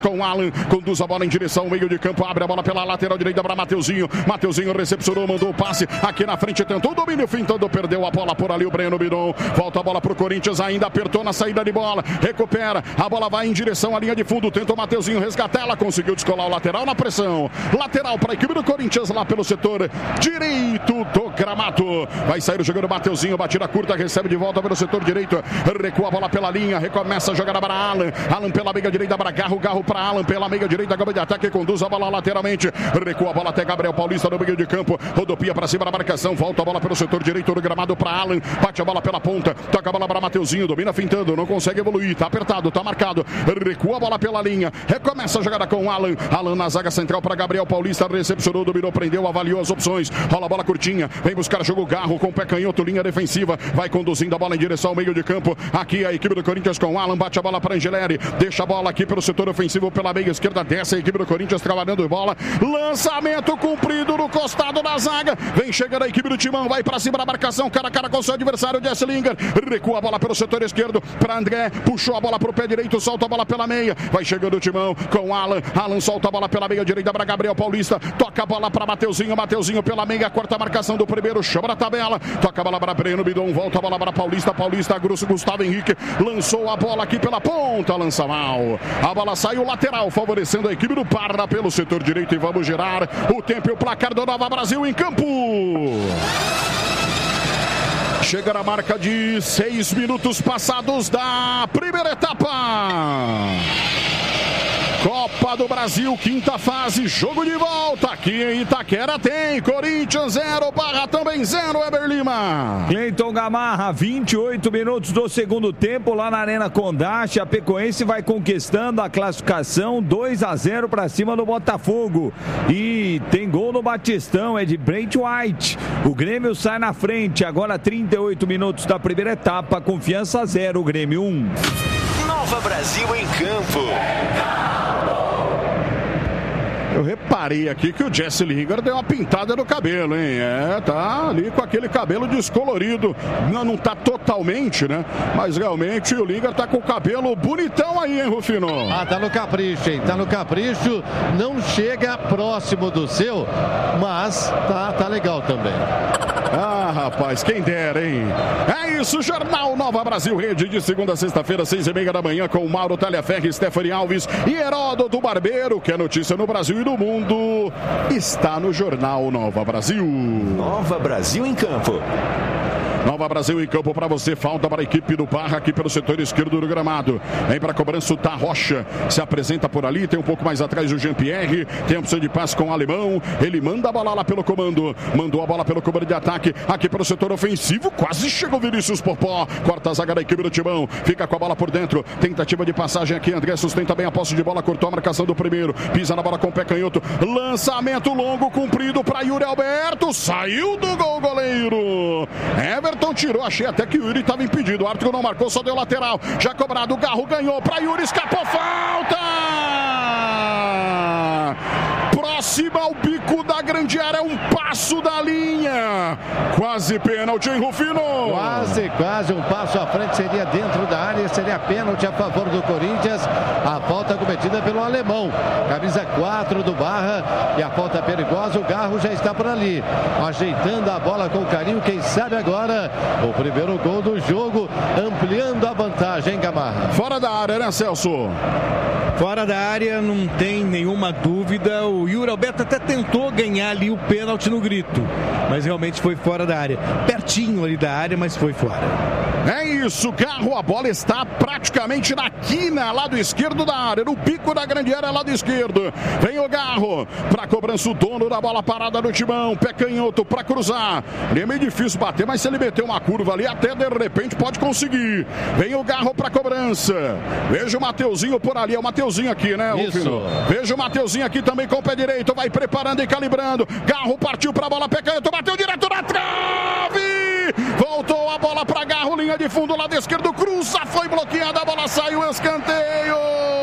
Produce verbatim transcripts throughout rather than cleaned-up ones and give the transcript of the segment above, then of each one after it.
Com o Alan, conduz a bola em direção ao meio de campo, abre a bola pela lateral direita para Mateuzinho. Mateuzinho recepcionou, mandou o passe aqui na frente, tentou o domínio, fintando, perdeu a bola por ali o Breno Bidon. Volta a bola para o Corinthians, ainda apertou na saída de bola, recupera, a bola vai em direção à linha de fundo, tenta o Mateuzinho resgatar, ela conseguiu descolar o lateral na pressão. Lateral para a equipe do Corinthians lá pelo setor direito do gramado. Vai sair o jogador Mateuzinho, batida curta, recebe de volta pelo setor direito, recua a bola pela linha, recomeça a jogada para Alan. Alan pela meia direita para Garro, Garro para Alan pela meia direita, gama de ataque, conduz a bola lateralmente, recua a bola até Gabriel Paulista no meio de campo, rodopia para cima da marcação, volta a bola pelo setor direito do gramado para Alan, bate a bola pela ponta, toca a bola para Mateuzinho, domina fintando, não consegue evoluir, tá apertado, tá marcado, recua a bola pela linha, recomeça a jogada com Alan, Alan na zaga central para Gabriel Paulista, recepcionou, dominou, prendeu, avaliou as opções, rola a bola curtinha, vem buscar jogo Garro com o pé canhoto, linha defensiva, vai conduzindo a bola em direção ao meio de campo, aqui a equipe do Corinthians com Alan, bate a bola para Angeleri, deixa a bola aqui pelo setor ofensivo, pela meia esquerda, desce a equipe do Corinthians trabalhando bola, lançamento cumprido no costado da zaga, vem chegando a equipe do Timão, vai para cima da marcação, cara a cara com seu adversário, Jesse Lingard, recua a bola pelo setor esquerdo para André, puxou a bola para o pé direito, solta a bola pela meia, vai chegando o Timão com Alan, Alan solta a bola pela meia direita para Gabriel Paulista, toca a bola para Mateuzinho, Mateuzinho pela meia, corta a marcação do primeiro, chama na tabela, toca a bola para Breno Bidon, volta a bola para Paulista, Paulista, grosso, Gustavo Henrique, lançou a bola aqui pela ponta, lança mal, a bola saiu lateral, favorecendo a equipe do Parra pelo setor direito e vamos girar o tempo e o placar do Nova Brasil em campo. Chega na marca de seis minutos passados da primeira etapa. Copa do Brasil, quinta fase, jogo de volta. Aqui em Itaquera tem Corinthians zero, Barra também zero, Eber Lima. Cleiton Gamarra, vinte e oito minutos do segundo tempo lá na Arena Condá. Chapecoense vai conquistando a classificação dois a zero para cima do Botafogo. E tem gol no Batistão, é de Brent White. O Grêmio sai na frente, agora trinta e oito minutos da primeira etapa, Confiança zero, Grêmio um. Nova Brasil em campo. Eu reparei aqui que o Jesse Lingard deu uma pintada no cabelo, hein? É, tá ali com aquele cabelo descolorido. Não, não tá totalmente, né? Mas realmente o Lingard tá com o cabelo bonitão aí, hein, Rufino? Ah, tá no capricho, hein? Tá no capricho. Não chega próximo do seu, mas tá, tá legal também. Ah, rapaz, quem dera, hein? É isso, Jornal Nova Brasil Rede, de segunda a sexta-feira, seis e meia da manhã, com Mauro Talhaferri, Stephanie Alves e Heródoto Barbeiro, que é notícia no Brasil e no mundo, está no Jornal Nova Brasil. Nova Brasil em campo. Nova Brasil em campo para você, falta para a equipe do Barra aqui pelo setor esquerdo do gramado. Vem para a cobrança o Tá Rocha, se apresenta por ali, tem um pouco mais atrás o Jean-Pierre, tem a opção de passe com o Alemão, ele manda a bola lá pelo comando, mandou a bola pelo comando de ataque, aqui pelo setor ofensivo, quase chegou o Vinícius Popó, corta a zaga da equipe do Timão, fica com a bola por dentro, tentativa de passagem aqui, André sustenta bem a posse de bola, cortou a marcação do primeiro, pisa na bola com o pé canhoto, lançamento longo, cumprido para Yuri Alberto, saiu do gol goleiro, Everton tirou, achei até que o Yuri estava impedido, o árbitro não marcou, só deu lateral, já cobrado, o Garro ganhou para Yuri, escapou, falta! Próxima ao bico da grande área, um passo da linha, quase pênalti, hein, Rufino? Quase, quase, um passo à frente, seria dentro da área, seria pênalti a favor do Corinthians, a falta cometida pelo alemão, camisa quatro do Barra, e a falta perigosa, o Garro já está por ali, ajeitando a bola com carinho, quem sabe agora, o primeiro gol do jogo, ampliando a vantagem, Gamarra. Fora da área, né, Celso? Fora da área, não tem nenhuma dúvida, o Yuri Alberto até tentou ganhar ali o pênalti no grito, mas realmente foi fora da área, pertinho ali da área, mas foi fora. É isso, Garro, a bola está praticamente na quina, lado esquerdo da área, no pico da grande área, lado esquerdo. Vem o Garro, para cobrança o dono da bola parada no Timão, pé canhoto para cruzar. É meio difícil bater, mas se ele meter uma curva ali, até de repente pode conseguir. Vem o Garro para cobrança. Veja o Mateuzinho por ali, é o Mateuzinho aqui, né, Rufino? Veja o Mateuzinho aqui também com o pé direito, vai preparando e calibrando. Garro partiu para a bola, pé canhoto, bateu direto na trave! Yuri, voltou a bola para Garro, linha de fundo, lado esquerdo, cruza, foi bloqueada, a bola saiu, escanteio.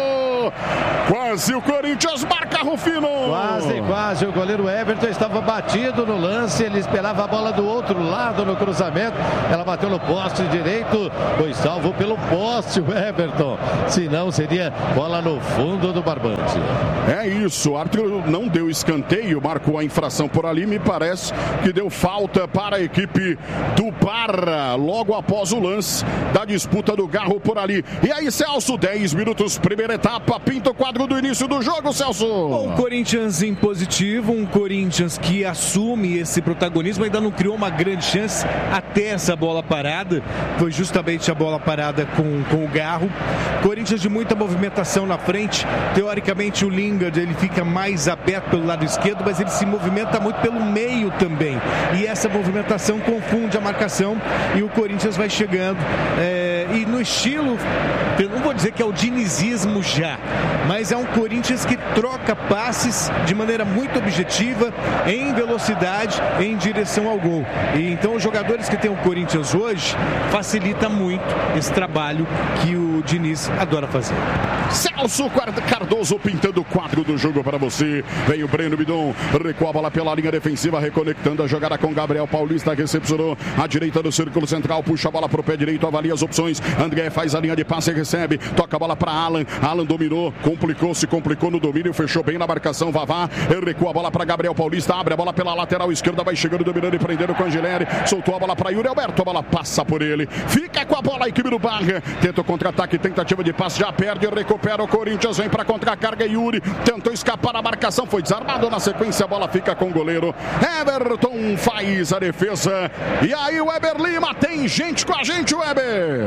Quase o Corinthians marca, Rufino. Quase, quase. O goleiro Everton estava batido no lance. Ele esperava a bola do outro lado no cruzamento. Ela bateu no poste direito. Foi salvo pelo poste o Everton. Se não, seria bola no fundo do barbante. É isso. O árbitro não deu escanteio, marcou a infração por ali. Me parece que deu falta para a equipe do Parra logo após o lance da disputa do Garro por ali. E aí, Celso, dez minutos, primeira etapa. Pinta o quadro do início do jogo, Celso. Um Corinthians em positivo, um Corinthians que assume esse protagonismo, ainda não criou uma grande chance até essa bola parada, foi justamente a bola parada com, com o Garro. Corinthians de muita movimentação na frente, teoricamente o Lingard ele fica mais aberto pelo lado esquerdo, mas ele se movimenta muito pelo meio também, e essa movimentação confunde a marcação e o Corinthians vai chegando, é, e no estilo, eu não vou dizer que é o dinizismo já, mas é um Corinthians que troca passes de maneira muito objetiva, em velocidade, em direção ao gol. E então os jogadores que tem o Corinthians hoje facilita muito esse trabalho que o Diniz adora fazer. Celso Cardoso pintando o quadro do jogo para você. Vem o Breno Bidon, recua a bola pela linha defensiva, reconectando a jogada com Gabriel Paulista, recepcionou a direita do círculo central, puxa a bola para o pé direito, avalia as opções. André faz a linha de passe e recebe, toca a bola para Alan. Alan dominou, complicou, se complicou no domínio, fechou bem na marcação. Vavá recua a bola para Gabriel Paulista, abre a bola pela lateral esquerda, vai chegando, dominando e prendendo com Angeleri, soltou a bola para Yuri Alberto, a bola passa por ele, fica com a bola a equipe do Barra, tenta o contra-ataque, tentativa de passe, já perde, recupera o Corinthians, vem para contra-carga. Yuri tentou escapar da marcação, foi desarmado na sequência, a bola fica com o goleiro Everton, faz a defesa. E aí o Weber Lima, tem gente com a gente, Weber.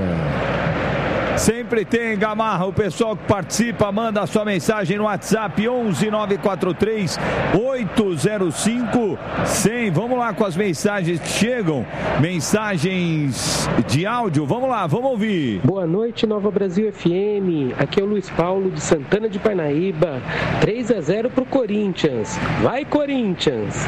Sempre tem, Gamarra. O pessoal que participa manda a sua mensagem no WhatsApp onze nove quatro três oito zero cinco cem. Vamos lá com as mensagens que chegam. Mensagens de áudio. Vamos lá, vamos ouvir. Boa noite, Nova Brasil F M. Aqui é o Luiz Paulo de Santana de Parnaíba. três a zero pro Corinthians. Vai, Corinthians!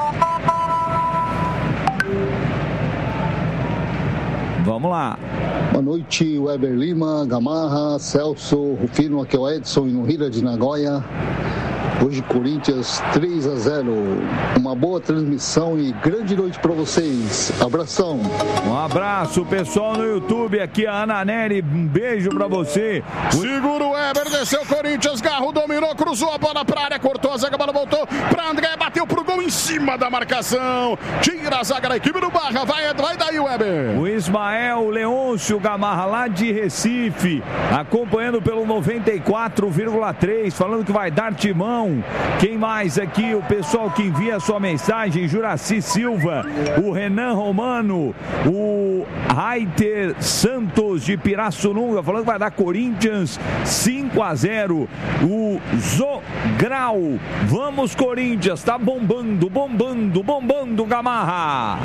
Vamos lá. Boa noite, Weber Lima, Gamarra, Celso, Rufino, aqui é o Edson, no Rio de Nagoya. Hoje Corinthians três a zero. Uma boa transmissão e grande noite para vocês. Abração. Um abraço, pessoal no YouTube. Aqui a Ana Nery. Um beijo para você. Segura o Weber, desceu o Corinthians. Garro dominou, cruzou a bola para a área, cortou a zaga, a bola voltou para André, bateu pro gol em cima da marcação. Tira a zaga da equipe do Barra. Vai, vai daí, Weber. O Ismael Leôncio Gamarra, lá de Recife, acompanhando pelo noventa e quatro vírgula três, falando que vai dar timão. Quem mais aqui? O pessoal que envia a sua mensagem, Juraci Silva, o Renan Romano, o Raiter Santos de Pirassununga, falando que vai dar Corinthians cinco a zero. O Zograu, vamos Corinthians, tá bombando, bombando, bombando, Gamarra.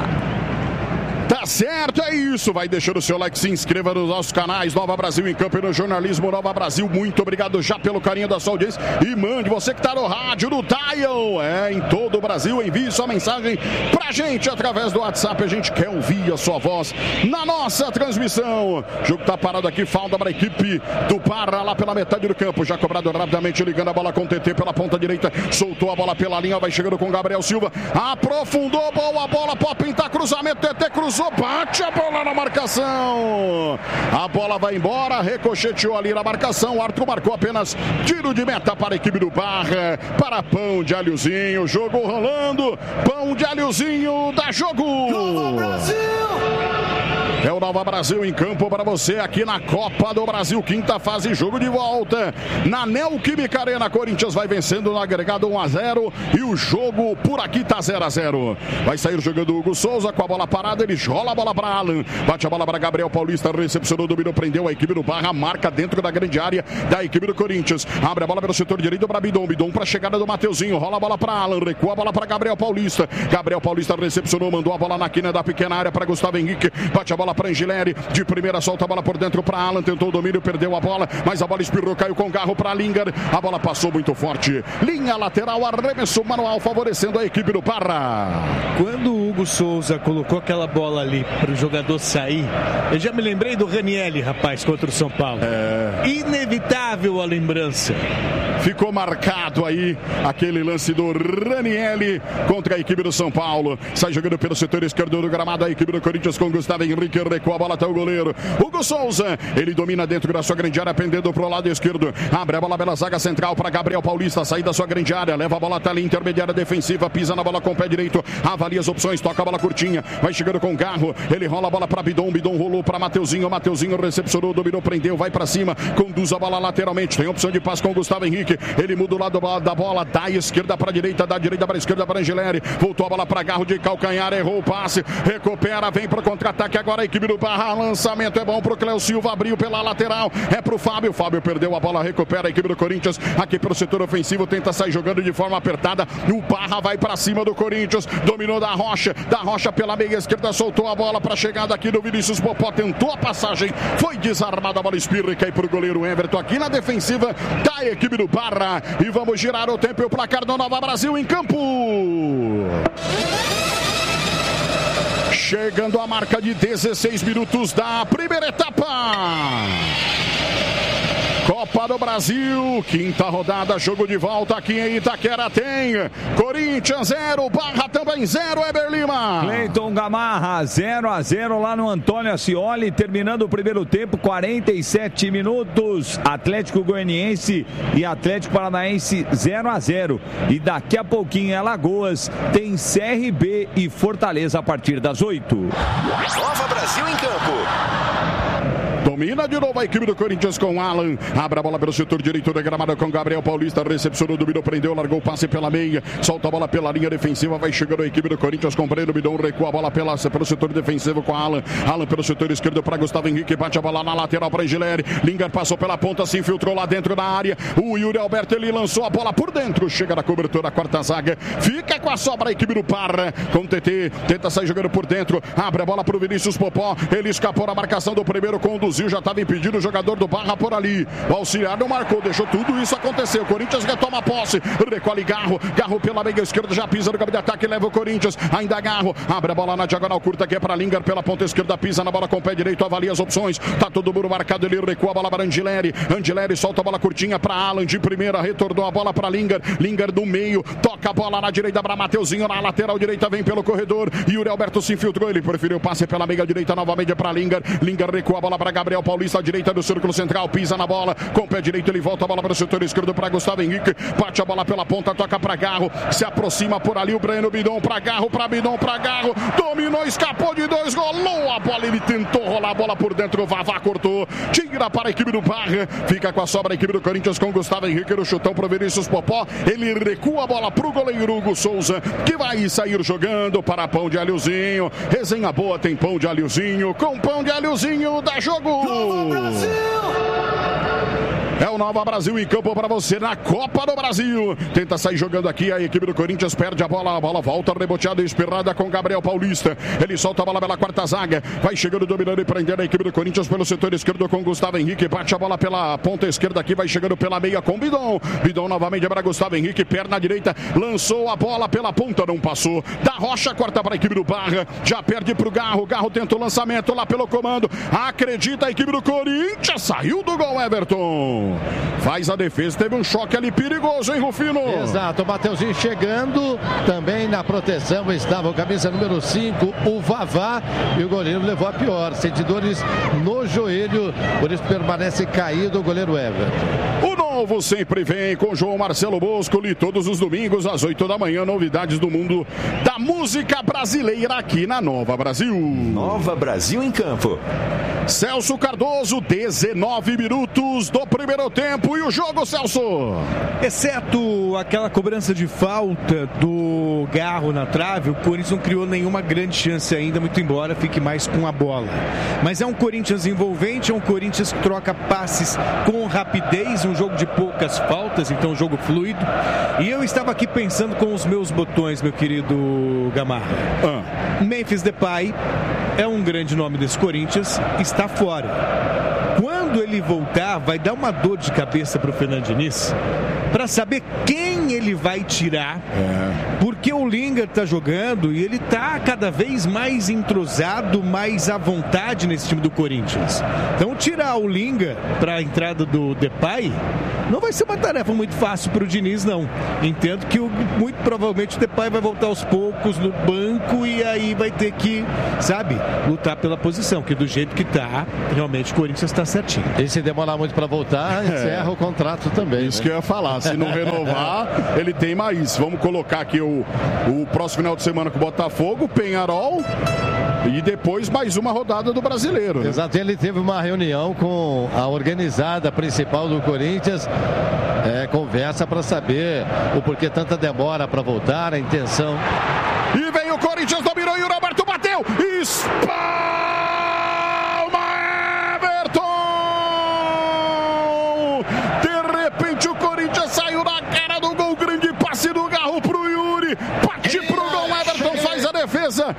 Tá certo, é isso. Vai deixando o seu like, se inscreva nos nossos canais Nova Brasil em Campo e no Jornalismo Nova Brasil. Muito obrigado já pelo carinho da sua audiência. E mande, você que tá no rádio, no dial, é, em todo o Brasil, envie sua mensagem pra gente através do WhatsApp. A gente quer ouvir a sua voz na nossa transmissão. O jogo tá parado aqui, falta para a equipe do Parra lá pela metade do campo. Já cobrado rapidamente, ligando a bola com o T T pela ponta direita. Soltou a bola pela linha, vai chegando com o Gabriel Silva. Aprofundou, boa bola, pode pintar cruzamento, T T cruzou. Bate a bola na marcação. A bola vai embora, ricocheteou ali na marcação. O árbitro marcou apenas tiro de meta para a equipe do Barra, para Pão de Alhozinho. Jogo rolando. Pão de Alhozinho dá jogo. Nova Brasil! É o Nova Brasil em campo para você aqui na Copa do Brasil, quinta fase, jogo de volta na Neoquímica Arena. Corinthians vai vencendo no agregado um a zero e o jogo por aqui tá zero a zero. Vai sair jogando o Hugo Souza com a bola parada, ele rola a bola para Alan, bate a bola para Gabriel Paulista, recepcionou, dominou, prendeu a equipe do Barra, marca dentro da grande área da equipe do Corinthians, abre a bola pelo setor direito para Bidon, Bidon para a chegada do Mateuzinho, rola a bola para Alan, recua a bola para Gabriel Paulista, Gabriel Paulista recepcionou, mandou a bola na quina da pequena área para Gustavo Henrique, bate a bola bola para Angileri, de primeira solta a bola por dentro para Alan, tentou o domínio, perdeu a bola, mas a bola espirrou, caiu com Garro para Lingard, a bola passou muito forte, linha lateral, arremesso manual favorecendo a equipe do Parra. Quando o Hugo Souza colocou aquela bola ali para o jogador sair, eu já me lembrei do Ranieri, rapaz, contra o São Paulo. É... Inevitável a lembrança. Ficou marcado aí aquele lance do Ranieri contra a equipe do São Paulo. Sai jogando pelo setor esquerdo do gramado a equipe do Corinthians com Gustavo Henrique. Recua a bola até o goleiro Hugo Souza. Ele domina dentro da sua grande área, pendendo para o lado esquerdo. Abre a bola pela zaga central para Gabriel Paulista. Sai da sua grande área, leva a bola até a linha intermediária defensiva. Pisa na bola com o pé direito. Avalia as opções, toca a bola curtinha. Vai chegando com Garro. Ele rola a bola para Bidon. Bidon rolou para Mateuzinho. Mateuzinho recepcionou, dominou, prendeu, vai para cima. Conduz a bola lateralmente. Tem opção de passe com o Gustavo Henrique. Ele muda o lado da bola, da esquerda para a direita, da direita para a esquerda para Angileri. Voltou a bola para Garro de calcanhar, errou o passe, recupera, vem para o contra-ataque agora a equipe do Parra. Lançamento é bom para o Cléo Silva, abriu pela lateral, é para o Fábio. Fábio perdeu a bola, recupera a equipe do Corinthians aqui pelo setor ofensivo, tenta sair jogando de forma apertada. O Parra vai para cima do Corinthians, dominou da Rocha, da Rocha pela meia esquerda, soltou a bola para a chegada aqui do Vinícius Popó, tentou a passagem, foi desarmada, a bola espirra e cai para o goleiro Everton aqui na defensiva da equipe do Parra. E vamos girar o tempo e o placar do Nova Brasil em campo. Chegando a marca de dezesseis minutos da primeira etapa. Copa do Brasil, quinta rodada, jogo de volta aqui em Itaquera. Tem Corinthians zero, Barra também zero, Eber Lima. Cleiton Gamarra, zero a zero lá no Antônio Ascioli, terminando o primeiro tempo, quarenta e sete minutos. Atlético Goianiense e Atlético Paranaense zero a zero. E daqui a pouquinho em Alagoas tem C R B e Fortaleza a partir das oito. Nova Brasil em campo. Domina de novo a equipe do Corinthians com Alan. Abre a bola pelo setor direito da gramada com Gabriel Paulista. Recepcionou, dominou, prendeu, largou o passe pela meia. Solta a bola pela linha defensiva. Vai chegando a equipe do Corinthians com Breno Bidon. Recua a bola pela, pelo setor defensivo com Alan. Alan pelo setor esquerdo para Gustavo Henrique. Bate a bola na lateral para Angileri. Lingard passou pela ponta, se infiltrou lá dentro da área. O Yuri Alberto, ele lançou a bola por dentro. Chega na cobertura, a quarta zaga. Fica com a sobra a equipe do Parra. Com o T T, tenta sair jogando por dentro. Abre a bola para o Vinícius Popó. Ele escapou na marcação do primeiro, conduziu, já estava impedido o jogador do Barra por ali. O auxiliar não marcou, deixou tudo isso acontecer. O Corinthians retoma a posse. Recolhe Garro. Garro pela meia esquerda, já pisa no campo de ataque, leva o Corinthians. Ainda Garro. Abre a bola na diagonal curta que é para Lingard pela ponta esquerda, pisa na bola com o pé direito, avalia as opções. Tá todo mundo marcado, ele recua a bola para Angileri. Angileri solta a bola curtinha para Alan de primeira, retornou a bola para Lingard. Lingard no meio, toca a bola na direita para Mateuzinho, na lateral direita vem pelo corredor. Yuri Alberto se infiltrou, ele preferiu o passe pela meia direita novamente para Lingard. Lingard recua a bola para Gabriel Paulista, à direita do círculo central, pisa na bola, com o pé direito ele volta a bola para o setor esquerdo para Gustavo Henrique, bate a bola pela ponta, toca para Garro, se aproxima por ali o Breno Bidon, para Garro, para Bidon, para Garro, dominou, escapou de dois, rolou a bola, ele tentou rolar a bola por dentro, o Vavá cortou, tira para a equipe do Barra, fica com a sobra a equipe do Corinthians com Gustavo Henrique no chutão para o Vinícius Popó, ele recua a bola para o goleiro Hugo Souza, que vai sair jogando para pão de alhozinho, resenha boa, tem pão de alhozinho, com pão de alhozinho dá jogo! É o Nova Brasil em campo para você na Copa do Brasil. Tenta sair jogando aqui, a equipe do Corinthians perde a bola, a bola volta reboteada e espirrada com Gabriel Paulista. Ele solta a bola pela quarta zaga, vai chegando, dominando e prendendo a equipe do Corinthians pelo setor esquerdo com Gustavo Henrique, bate a bola pela ponta esquerda aqui, vai chegando pela meia com Bidon. Bidon novamente para Gustavo Henrique, perna direita, lançou a bola pela ponta, não passou. Da Rocha, corta para a equipe do Barra, já perde para o Garro, Garro tenta o lançamento lá pelo comando, acredita a equipe do Corinthians, saiu do gol Everton. Faz a defesa, teve um choque ali perigoso, hein, Rufino? Exato, o Mateuzinho chegando, também na proteção estava o camisa número cinco, o Vavá, e o goleiro levou a pior, sentidores no joelho, por isso permanece caído o goleiro Everton. O novo sempre vem com João Marcelo Boscoli, todos os domingos às oito da manhã, novidades do mundo da música brasileira aqui na Nova Brasil. Nova Brasil em campo. Celso Cardoso, dezenove minutos do primeiro tempo e o jogo, Celso. Exceto aquela cobrança de falta do Garro na trave, o Corinthians não criou nenhuma grande chance ainda, muito embora fique mais com a bola. Mas é um Corinthians envolvente, é um Corinthians que troca passes com rapidez, um jogo de poucas faltas, então jogo fluido. E eu estava aqui pensando com os meus botões, meu querido Gamarra. Ah. Memphis Depay é um grande nome desse Corinthians, está fora. Quando ele voltar, vai dar uma dor de cabeça para o Fernando Diniz para saber quem ele vai tirar, é. porque o Lingard está jogando e ele está cada vez mais entrosado, mais à vontade nesse time do Corinthians. Então tirar o Lingard para a entrada do Depay não vai ser uma tarefa muito fácil para o Diniz, não. Entendo que o, muito provavelmente o Depay vai voltar aos poucos no banco e aí vai ter que, sabe, lutar pela posição, que do jeito que está, realmente o Corinthians está certinho. E se demorar muito para voltar, encerra é. o contrato também. Isso né? que eu ia falar. Se não renovar, ele tem mais. Vamos colocar aqui o, o próximo final de semana com o Botafogo, Penharol e depois mais uma rodada do Brasileiro. Né? Exato. Ele teve uma reunião com a organizada principal do Corinthians. É, conversa para saber o porquê tanta demora para voltar, a intenção. E vem o Corinthians, dominou e o Roberto bateu. Espalma Everton! De repente o Corinthians saiu na cara do gol, grande passe do Garro pro Yuri. Bate pro gol, Everton faz a defesa.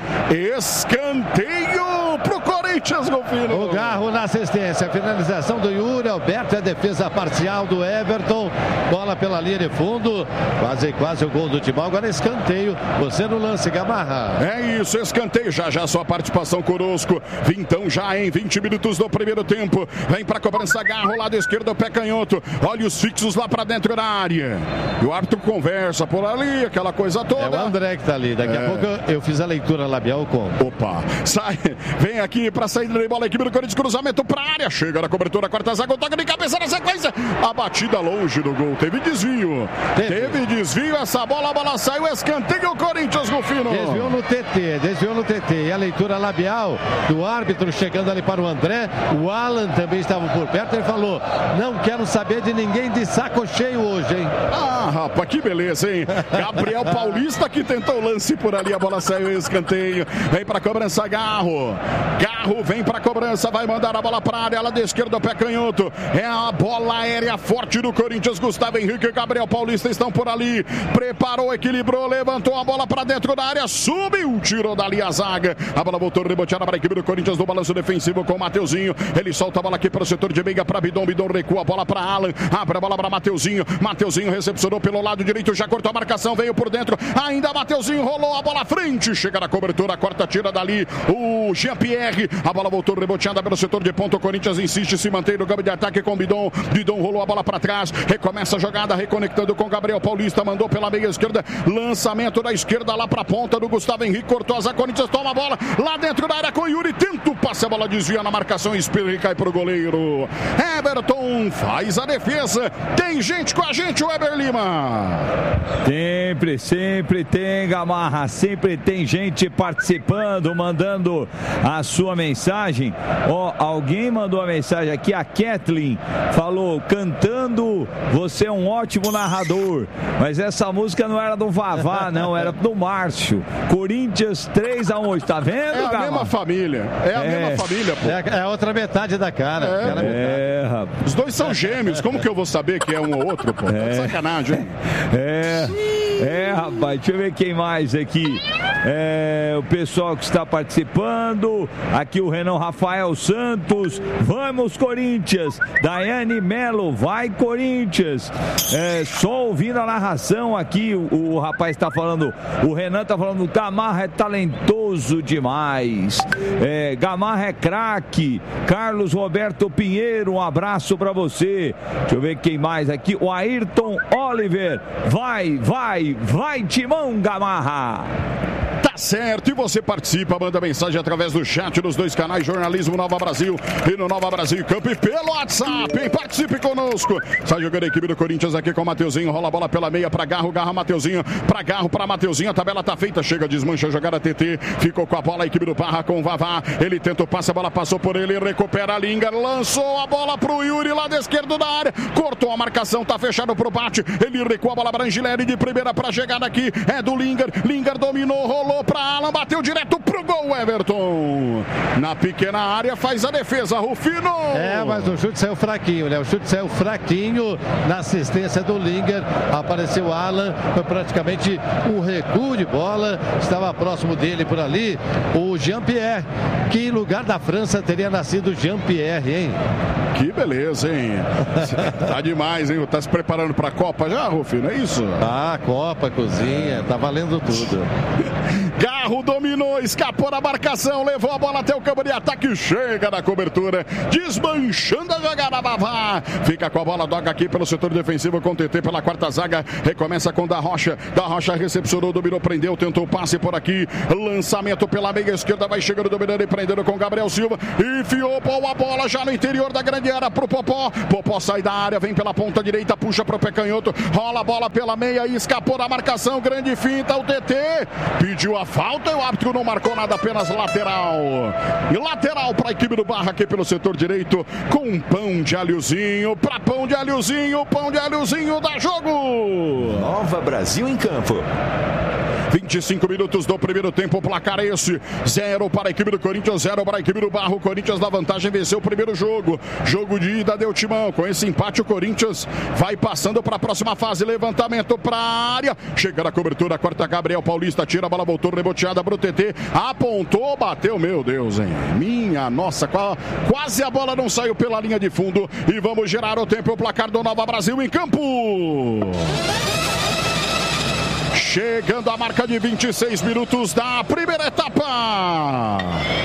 Escanteio pro Corinthians, Golfino. O Garro na assistência, finalização do Yuri Alberto, é a defesa parcial do Everton, bola pela linha de fundo, quase quase o gol do Timão, agora escanteio, você no lance, Gamarra. É isso, escanteio, já já sua participação conosco, vintão já em vinte minutos do primeiro tempo, vem pra cobrança, Garro, lado esquerdo, o pé canhoto, olha os fixos lá pra dentro da área, e o árbitro conversa por ali, aquela coisa toda. É o André que tá ali, daqui é. a pouco eu, eu fiz a leitura labial com. Opa, sai, vem aqui pra saída de bola, a equipe do Corinthians, cruzamento pra área, chega na cobertura, quarta zaga, toque de cabeça na sequência, a batida longe do gol, teve desvio, teve, teve desvio, essa bola, a bola saiu, escanteio o Corinthians, Golfino. Desviou no T T, desviou no T T, e a leitura labial do árbitro chegando ali para o André, o Alan também estava por perto, ele falou, não quero saber de ninguém de saco cheio hoje, hein? Ah, rapaz, que beleza, hein? Gabriel Paulista que tentou o lance por ali, a bola saiu, escanteio, vem pra cobrança, Garro, Garro vem pra cobrança, vai mandar a bola pra área, ela de esquerda, pé canhoto, é a bola aérea forte do Corinthians, Gustavo Henrique e Gabriel Paulista estão por ali, preparou, equilibrou, levantou a bola pra dentro da área, subiu, tirou dali a zaga, a bola voltou reboteada para a equipe do Corinthians no balanço defensivo com o Mateuzinho, ele solta a bola aqui para o setor de meia, para Bidon, Bidon recua a bola para Alan, abre a bola para Mateuzinho, Mateuzinho recepcionou pelo lado direito, já cortou a marcação, veio por dentro, ainda Mateuzinho rolou a bola à frente, chega na cobertura, corta, tira dali o Jean-Pierre, a bola voltou reboteada pelo setor de ponta, o Corinthians insiste, se mantém no campo de ataque com Bidon, Bidon rolou a bola para trás, recomeça a jogada, reconectando com Gabriel Paulista, mandou pela meia esquerda, lançamento da esquerda lá para a ponta do Gustavo Henrique, cortou as Corinthians, toma a bola lá dentro da área com o Yuri, tenta o passe, a bola desvia na marcação, espirra e cai pro goleiro. Everton faz a defesa, tem gente com a gente, o Weber Lima. Sempre, sempre tem, Gamarra, sempre tem gente participando, mandando a sua mensagem. Ó, oh, alguém mandou a mensagem aqui, a Kathleen falou, cantando, você é um ótimo narrador, mas essa música não era do Vavá, não, era do Márcio. Corinthians três a um hoje, tá vendo, É a Gamarra? mesma família, é a é. mesma família, pô. É, é a outra metade da cara. É, é rapaz. Os dois são gêmeos, como que eu vou saber que é um ou outro, pô? É. Tá sacanagem, hein? É, é, rapaz, deixa eu ver quem mais aqui. É, o pessoal que está participando, aqui o Renan Rafael Santos, vamos Corinthians, Daiane Melo, vai Corinthians, é, só ouvindo a narração aqui, o, o rapaz está falando, o Renan está falando, Gamarra é talentoso demais, é, Gamarra é craque, Carlos Roberto Pinheiro, um abraço para você, deixa eu ver quem mais aqui, o Ayrton Oliver, vai, vai, vai Timão, Gamarra. Tá certo, e você participa, manda mensagem através do chat dos dois canais Jornalismo Nova Brasil e no Nova Brasil Campo e pelo WhatsApp, hein? Participe conosco. Sai jogando a equipe do Corinthians aqui com o Mateuzinho, rola a bola pela meia pra Garro, Garra Mateuzinho, pra Garro, pra Mateuzinho, a tabela tá feita, chega, desmancha a jogada T T, ficou com a bola a equipe do Parra com o Vavá, ele tenta o passe, a bola passou por ele, recupera a Lingard, lançou a bola pro Yuri lá da esquerda da área, cortou a marcação, tá fechado pro bate, ele recua a bola pra Angileri de primeira pra chegada aqui, é do Lingard, Lingard dominou, rolou Tocou para Alan, bateu direto pro gol, Everton. Na pequena área faz a defesa, Rufino. É, mas o chute saiu fraquinho, né? O chute saiu fraquinho na assistência do Linger. Apareceu o Alan, foi praticamente um recuo de bola. Estava próximo dele por ali o Jean-Pierre, que em lugar da França teria nascido Jean-Pierre, hein? Que beleza, hein? Tá demais, hein? Tá se preparando pra Copa já, Rufino? É isso? Ah, Copa, cozinha, tá valendo tudo. Garro dominou, escapou da marcação, levou a bola até o campo de ataque, chega na cobertura, desmanchando a jogada, Vavá. Fica com a bola, doga aqui pelo setor defensivo com o T T pela quarta zaga, recomeça com Da Rocha, Da Rocha recepcionou, dominou, prendeu, tentou passe por aqui, lançamento pela meia esquerda, vai chegando, dominando e prendendo com Gabriel Silva, enfiou a bola já no interior da grande área pro Popó, Popó sai da área, vem pela ponta direita, puxa pro pé canhoto, rola a bola pela meia e escapou da marcação, grande finta, o T T pediu a falta e o árbitro não marcou nada, apenas lateral. E lateral para a equipe do Barra aqui pelo setor direito, com pão de alhozinho, para pão de alhozinho, pão de alhozinho dá jogo. Nova Brasil em campo. vinte e cinco minutos do primeiro tempo, o placar é esse, zero para a equipe do Corinthians, zero para a equipe do Barro. O Corinthians na vantagem, venceu o primeiro jogo, jogo de ida deu timão, com esse empate o Corinthians vai passando para a próxima fase, levantamento para a área, chega na cobertura, corta Gabriel Paulista, tira a bola, voltou reboteada para o T T, apontou, bateu, meu Deus, hein, minha nossa, quase a bola não saiu pela linha de fundo, e vamos gerar o tempo, o placar do Nova Brasil em campo. Chegando a marca de vinte e seis minutos da primeira etapa.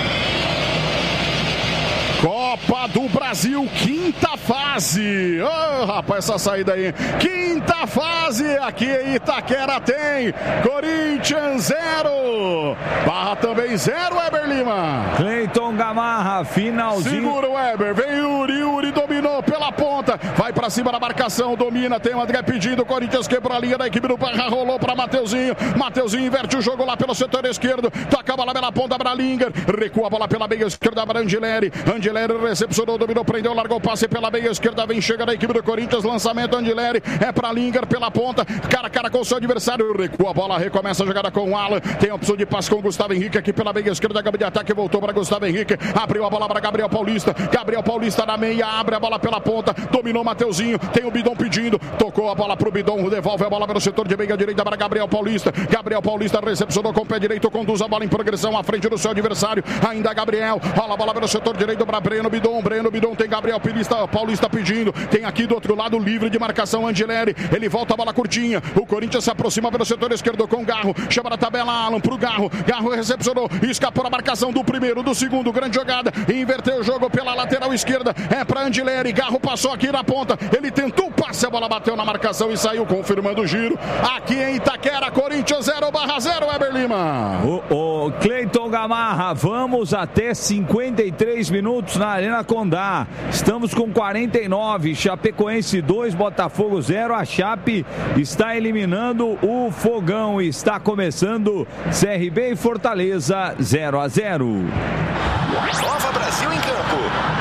Copa do Brasil, quinta fase. Oh, rapaz, essa saída aí. Quinta fase, aqui em Itaquera tem Corinthians zero. Barra também zero, Weber Lima. Cleiton Gamarra, finalzinho. Segura o Weber, vem Yuri, Yuri dominou pela ponta. Vai pra cima da marcação, domina, tem o André pedindo. Corinthians quebrou a linha da equipe do Barra, rolou pra Mateuzinho. Mateuzinho inverte o jogo lá pelo setor esquerdo. Toca a bola pela ponta para Linger. Recua a bola pela meia esquerda para Angileri. Angileri recepcionou, dominou, prendeu, largou o passe pela meia esquerda, vem, chega da equipe do Corinthians, lançamento Angileri, é pra Linger pela ponta, cara a cara com o seu adversário, recua a bola, recomeça a jogada com o Alan, tem a opção de passe com o Gustavo Henrique aqui pela meia esquerda, gama de ataque, voltou para Gustavo Henrique, abriu a bola para Gabriel Paulista, Gabriel Paulista na meia, abre a bola pela ponta, dominou Mateuzinho, tem o Bidon pedindo, tocou a bola pro Bidon, devolve a bola pelo setor de meia direita para Gabriel Paulista, Gabriel Paulista recepcionou com o pé direito, conduz a bola em progressão à frente do seu adversário, ainda Gabriel, rola a bola pelo setor direito para Breno Bidon, Breno Bidon tem Gabriel Paulista, Paulista pedindo, tem aqui do outro lado livre de marcação Angileri, ele volta a bola curtinha, o Corinthians se aproxima pelo setor esquerdo com Garro, chama na tabela Alan pro Garro, Garro recepcionou, escapou a marcação do primeiro, do segundo, grande jogada, inverteu o jogo pela lateral esquerda, é pra Angileri, Garro passou aqui na ponta, ele tentou o passe, a bola bateu na marcação e saiu, confirmando o giro, aqui em Itaquera, Corinthians zero barra zero, Weber Lima. O, o Cleiton Gamarra, vamos até cinquenta e três minutos na Arena Condá, estamos com quarenta e nove, Chapecoense dois, Botafogo zero, a Chape está eliminando o Fogão, está começando C R B e Fortaleza zero a zero. Nova Brasil em campo.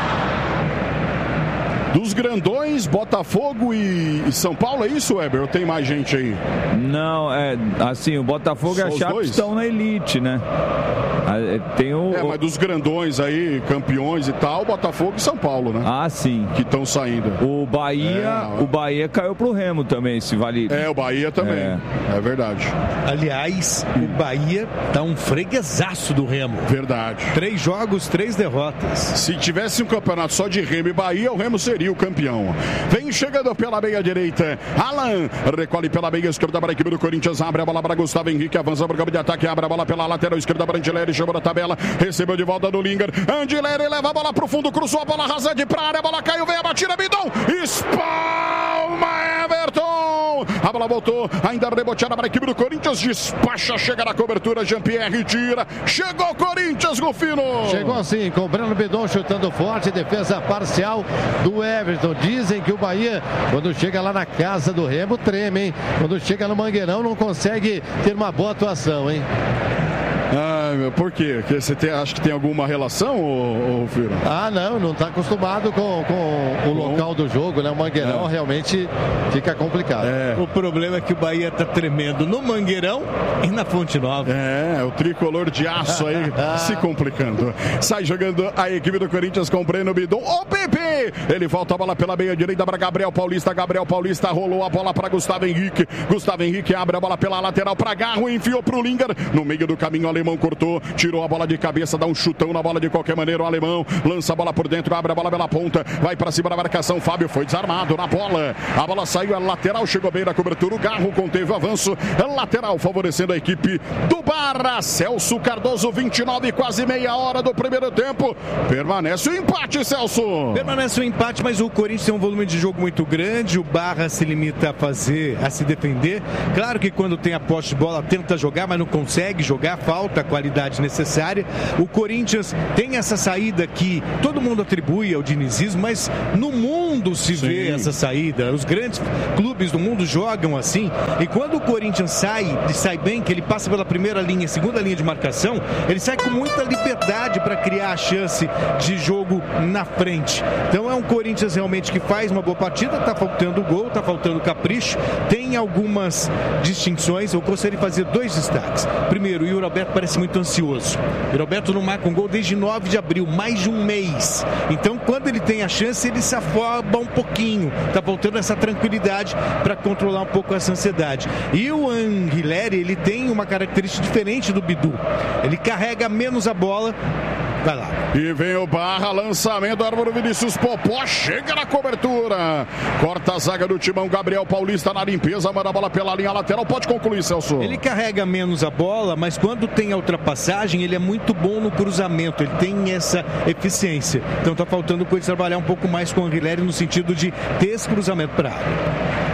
Dos grandões, Botafogo e São Paulo, é isso, Weber? Ou tem mais gente aí? Não, é assim, o Botafogo Só e a Chape dois? Estão na elite, né? Tem o... É, mas dos grandões aí, campeões e tal, Botafogo e São Paulo, né? Ah, sim. Que estão saindo. O Bahia, é, o Bahia caiu pro Remo também, se vale. É, o Bahia também. É, é verdade. Aliás, o Bahia tá um freguesaço do Remo. Verdade. Três jogos, três derrotas. Se tivesse um campeonato só de Remo e Bahia, o Remo seria o campeão. Vem chegando pela meia direita. Alan recolhe pela meia esquerda para a equipe do Corinthians. Abre a bola para Gustavo Henrique. Avança para o campo de ataque. Abre a bola pela lateral esquerda para Angileri. Chamou na tabela. Recebeu de volta do Linger. Angileri leva a bola para o fundo. Cruzou a bola rasante para a área. A bola caiu. Vem a batida. Bidon. Espalma Everton. A bola voltou. Ainda reboteada para a equipe do Corinthians. Despacha. Chega na cobertura. Jean-Pierre tira. Chegou o Corinthians, Rufino. Chegou assim com o Breno Bidon chutando forte. Defesa parcial do Everton. Dizem que o Bahia, quando chega lá na casa do Remo, treme, hein? Quando chega no Mangueirão, não consegue ter uma boa atuação, hein? Ah, Ai, meu, por quê? Porque você tem, acha que tem alguma relação, ô, ô Firo? Ah, não, não está acostumado com, com o Bom. local do jogo, né? O Mangueirão é. realmente fica complicado. É. O problema é que o Bahia está tremendo no Mangueirão e na Fonte Nova. É, o tricolor de aço aí se complicando. Sai jogando a equipe do Corinthians com o Breno Bidon. Ô, Pepe! Ele volta a bola pela meia direita para Gabriel Paulista. Gabriel Paulista rolou a bola para Gustavo Henrique. Gustavo Henrique abre a bola pela lateral para Garro, enfiou para o Linger. No meio do caminho, o alemão cortou, tirou a bola de cabeça, dá um chutão na bola de qualquer maneira. O alemão lança a bola por dentro, abre a bola pela ponta, vai para cima da marcação. Fábio foi desarmado na bola. A bola saiu, a lateral chegou bem na cobertura. O Garro conteve o avanço. Lateral favorecendo a equipe do Barra. Celso Cardoso, vinte e nove, quase meia hora do primeiro tempo. Permanece o empate, Celso. Permanece o empate, mas o Corinthians tem um volume de jogo muito grande. O Barra se limita a fazer, a se defender. Claro que quando tem a posse de bola tenta jogar, mas não consegue jogar, falta a qualidade necessária. O Corinthians tem essa saída que todo mundo atribui ao dinizismo, mas no mundo se Sim. vê essa saída. Os grandes clubes do mundo jogam assim. E quando o Corinthians sai, e sai bem, que ele passa pela primeira linha, segunda linha de marcação, ele sai com muita liberdade para criar a chance de jogo na frente. Então é um Corinthians realmente que faz uma boa partida, tá faltando gol, tá faltando capricho, tem algumas distinções. Eu gostaria de fazer dois destaques. Primeiro, o Yuri Alberto parece muito ansioso. O Yuri Alberto não marca um gol desde nove de abril, mais de um mês. Então, quando ele tem a chance, ele se afoba um pouquinho. Tá faltando essa tranquilidade para controlar um pouco essa ansiedade. E o Anguilleri, ele tem uma característica diferente do Bidu. Ele carrega menos a bola. Vai lá. E vem o Barra, lançamento do Álvaro Vinícius Popó, chega na cobertura. Corta a zaga do Timão, Gabriel Paulista na limpeza, manda a bola pela linha lateral. Pode concluir, Celso. Ele carrega menos a bola, mas quando tem a ultrapassagem, ele é muito bom no cruzamento. Ele tem essa eficiência. Então tá faltando coisa trabalhar um pouco mais com o Anguilleri no sentido de ter esse cruzamento para a área.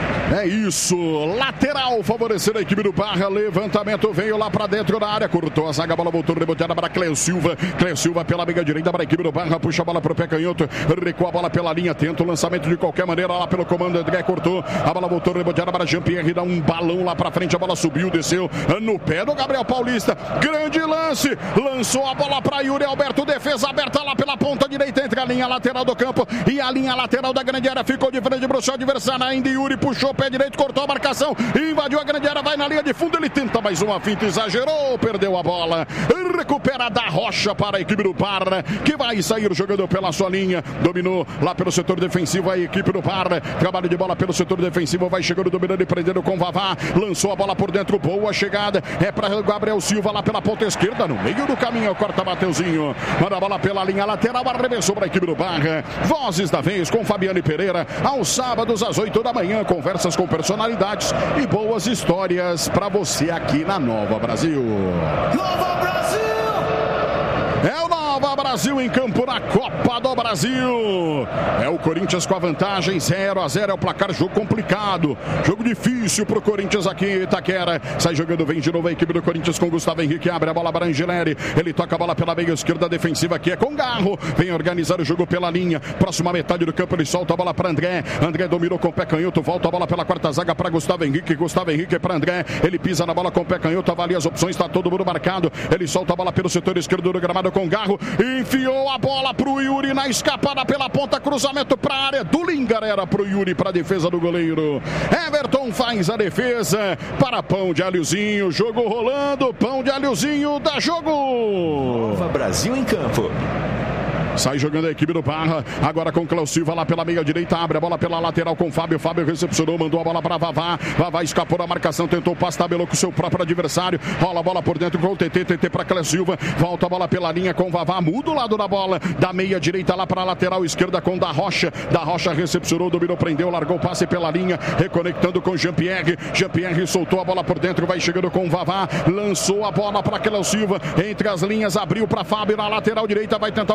É isso, lateral favorecendo a equipe do Barra, levantamento veio lá pra dentro da área, cortou a zaga, a bola voltou reboteada para Cleo Silva, Cleo Silva pela meia direita para a equipe do Barra, puxa a bola pro pé canhoto, recua a bola pela linha, tenta o lançamento de qualquer maneira lá pelo comando, André cortou, a bola voltou reboteada para Jean-Pierre, dá um balão lá pra frente, a bola subiu, desceu no pé do Gabriel Paulista, grande lance, lançou a bola para Yuri Alberto, defesa aberta lá pela ponta direita, entre a linha lateral do campo e a linha lateral da grande área, ficou de frente pro seu adversário ainda, Yuri puxou pé direito, cortou a marcação, invadiu a grande área, vai na linha de fundo, ele tenta mais uma finta, exagerou, perdeu a bola, recupera da Rocha para a equipe do Barra, que vai sair jogando pela sua linha, dominou lá pelo setor defensivo a equipe do Barra, trabalho de bola pelo setor defensivo, vai chegando, dominando e prendendo com Vavá, lançou a bola por dentro, boa chegada, é para Gabriel Silva lá pela ponta esquerda, no meio do caminho, corta Mateuzinho, manda a bola pela linha lateral, arremessou para a equipe do Barra, vozes da vez com Fabiane Pereira, aos sábados às oito da manhã, conversas com personalidades e boas histórias para você aqui na Nova Brasil. Nova Brasil! É o Nova Brasil em campo na Copa do Brasil. É o Corinthians com a vantagem, zero a zero é o placar, jogo complicado, jogo difícil pro Corinthians aqui em Itaquera. Sai jogando, vem de novo a equipe do Corinthians com Gustavo Henrique, abre a bola para Angeleri, ele toca a bola pela meia esquerda defensiva aqui, é com Garro, vem organizar o jogo pela linha, próxima metade do campo, ele solta a bola para André, André dominou com o pé canhoto, volta a bola pela quarta zaga para Gustavo Henrique, Gustavo Henrique para André, ele pisa na bola com o pé canhoto, avalia as opções, está todo mundo marcado, ele solta a bola pelo setor esquerdo do gramado com Garro, enfiou a bola pro Yuri na escapada pela ponta, cruzamento para a área do Lingar, era pro Yuri, para a defesa do goleiro. Everton faz a defesa para Pão de Alhozinho, jogo rolando, Pão de Alhozinho dá jogo. Nova Brasil em campo. Sai jogando a equipe do Barra, agora com Cléo Silva lá pela meia direita, abre a bola pela lateral com Fábio, Fábio recepcionou, mandou a bola para Vavá, Vavá escapou da marcação, tentou o passe, tabelou com o seu próprio adversário, rola a bola por dentro com o T T, T T para Cléo Silva, volta a bola pela linha com Vavá, muda o lado da bola, da meia direita lá para a lateral esquerda com Da Rocha, Da Rocha recepcionou, dominou, prendeu, largou o passe pela linha, reconectando com Jean-Pierre, Jean-Pierre soltou a bola por dentro, vai chegando com Vavá, lançou a bola para Cléo Silva, entre as linhas, abriu para Fábio na lateral direita, vai tentar o cruzamento,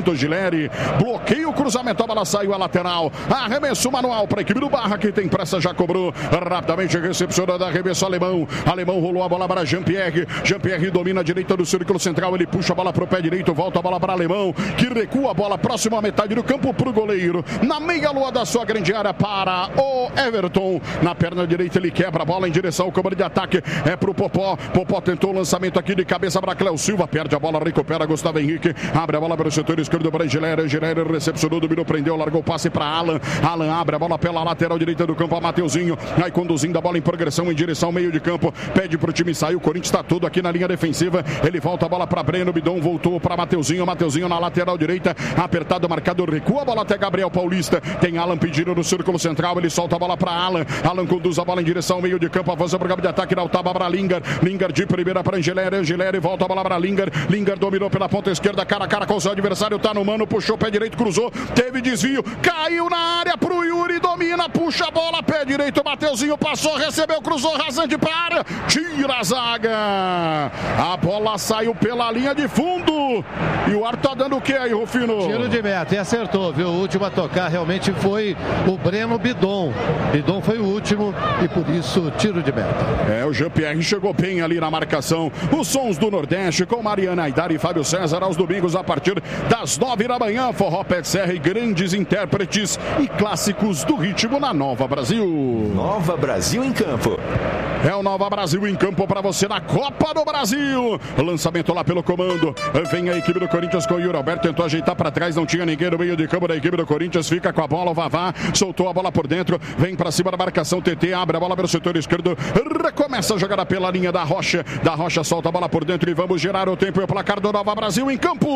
cruzamento, Gileri, bloqueia o cruzamento, a bola saiu a lateral, arremesso manual para a equipe do Barra, que tem pressa, já cobrou, rapidamente recepcionando, arremesso alemão, alemão rolou a bola para Jean-Pierre, Jean-Pierre domina a direita do círculo central, ele puxa a bola para o pé direito, volta a bola para alemão, que recua a bola próximo à metade do campo para o goleiro, na meia-lua da sua grande área para o Everton, na perna direita ele quebra a bola em direção ao comando de ataque, é para o Popó, Popó tentou o lançamento aqui de cabeça para Cléo Silva, perde a bola, recupera Gustavo Henrique, abre a bola para o setor esquerdo para Angelera, Angelera recepcionou, dominou, prendeu, largou o passe para Alan, Alan abre a bola pela lateral direita do campo, a Mateuzinho, vai conduzindo a bola em progressão em direção ao meio de campo, pede para o time sair, o Corinthians está todo aqui na linha defensiva, ele volta a bola para Breno, Bidon voltou para Mateuzinho, Mateuzinho na lateral direita, apertado, marcado, recua a bola até Gabriel Paulista, tem Alan pedindo no círculo central, ele solta a bola para Alan, Alan conduz a bola em direção ao meio de campo, avança para o campo de ataque, Altaba para Lingard, Lingard de primeira para Angelera, Angelera e volta a bola para Lingard, Lingard dominou pela ponta esquerda, cara a cara com o seu adversário, tá no mano, puxou o pé direito, cruzou, teve desvio, caiu na área pro Yuri, domina, puxa a bola, pé direito, Mateuzinho passou, recebeu, cruzou, rasante para a área, tira a zaga, a bola saiu pela linha de fundo, e o ar tá dando o que aí, Rufino? Tiro de meta, e acertou, viu? O último a tocar realmente foi o Breno Bidon, Bidon foi o último, e por isso, tiro de meta. É, o Jean-Pierre chegou bem ali na marcação, os sons do Nordeste, com Mariana Aidar e Fábio César, aos domingos a partir das nove da manhã, Forró Pet Serra e grandes intérpretes e clássicos do ritmo na Nova Brasil. Nova Brasil em campo. É o Nova Brasil em campo para você na Copa do Brasil. Lançamento lá pelo comando. Vem a equipe do Corinthians com o Yuri Alberto. Tentou ajeitar para trás, não tinha ninguém no meio de campo da equipe do Corinthians. Fica com a bola, o Vavá soltou a bola por dentro. Vem para cima da marcação. T T abre a bola pelo setor esquerdo. Recomeça a jogada pela linha da Rocha. Da Rocha solta a bola por dentro e vamos girar o tempo e o placar do Nova Brasil em campo.